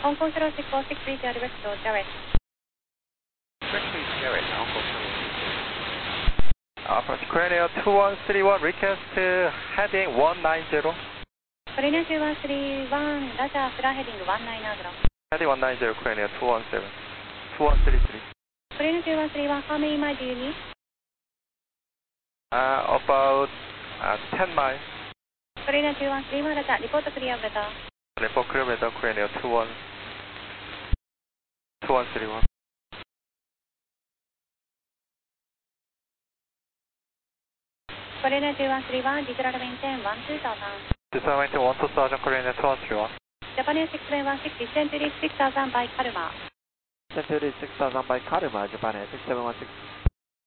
Hong Kong 0646, request to Jarrett. Request Jarrett, Hong Kong 0646. Approach Korean Air 2131, request heading 190. Korean Air 2131, Roger, fly heading 190. Heading 190, Korean Air 217. 2133. Korean Air 2131, how many miles do you need? About 10 miles. Korean Air 2131, Roger, report clear weather. Report clear weather, Korean Air 2131. Korean Air 2131, digital maintain 12000. Digital maintain 12000, Korean Air 2131. Japan 6716, descent reach 6000 by Kalmar. Descent reach 6000 by Kalmar, Japan 6716.